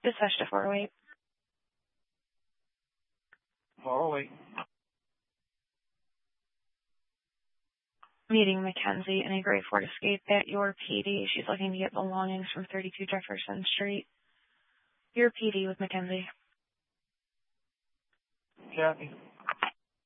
Dispatch to 408. 408. Meeting Mackenzie in a gray Ford Escape at your PD. She's looking to get belongings from 32 Jefferson Street. Your PD with Mackenzie. Copy.